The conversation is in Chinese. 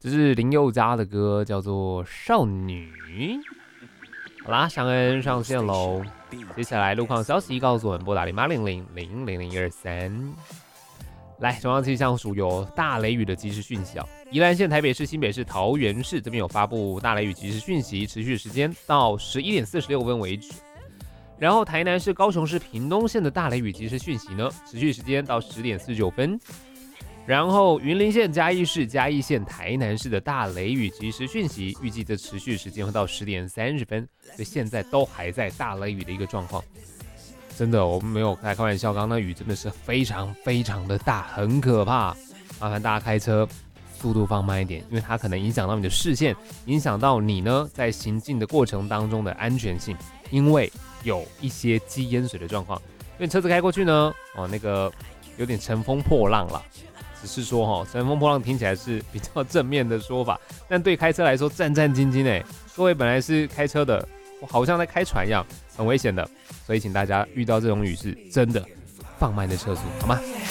这是林宥嘉的歌，叫做《少女》。好啦，尚恩上线喽。接下来路况消息告诉我们，拨打0800000023。来，中央气象署有大雷雨的即时讯息哦。宜兰县、台北市、新北市、桃园市这边有发布大雷雨即时讯息，持续时间到11:46为止。然后台南市、高雄市、屏东县的大雷雨即时讯息呢，持续时间到10:49。然后云林县、嘉义市、嘉义县、台南市的大雷雨即时讯息，预计的持续时间会到10:30，所以现在都还在大雷雨的一个状况。真的，我们没有开玩笑，刚刚那雨真的是非常非常的大，很可怕。麻烦大家开车速度放慢一点，因为它可能影响到你的视线，影响到你呢在行进的过程当中的安全性，因为有一些积淹水的状况。因为车子开过去呢，那个有点乘风破浪啦。只是说乘风破浪听起来是比较正面的说法，但对开车来说战战兢兢哎。各位本来是开车的，好像在开船一样，很危险的，所以请大家遇到这种雨是真的放慢的车速，好吗？